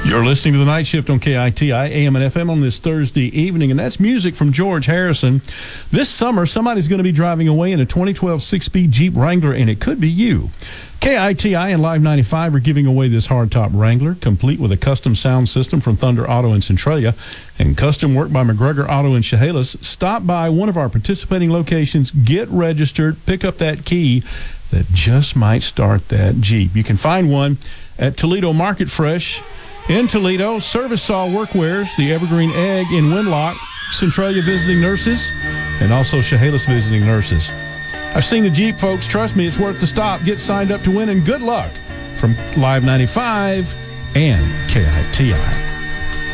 You're listening to The Night Shift on KITI, AM and FM on this Thursday evening, and that's music from George Harrison. This summer, somebody's going to be driving away in a 2012 six-speed Jeep Wrangler, and it could be you. KITI and Live 95 are giving away this hardtop Wrangler, complete with a custom sound system from Thunder Auto in Centralia and custom work by McGregor Auto in Chehalis. Stop by one of our participating locations, get registered, pick up that key that just might start that Jeep. You can find one at Toledo Market Fresh in Toledo, Service Saw Workwears, the Evergreen Egg in Winlock, Centralia Visiting Nurses, and also Chehalis Visiting Nurses. I've seen the Jeep, folks. Trust me, it's worth the stop. Get signed up to win, and good luck from Live 95 and KITI.